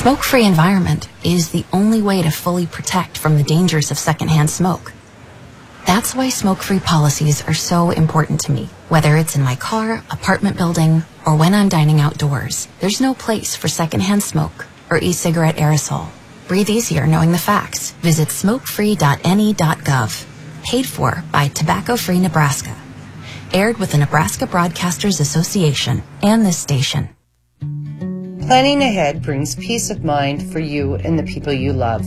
smoke-free environment is the only way to fully protect from the dangers of secondhand smoke. That's why smoke-free policies are so important to me. Whether it's in my car, apartment building, or when I'm dining outdoors, there's no place for secondhand smoke or e-cigarette aerosol. Breathe easier knowing the facts. Visit smokefree.ne.gov. Paid for by Tobacco Free Nebraska. Aired with the Nebraska Broadcasters Association and this station. Planning ahead brings peace of mind for you and the people you love.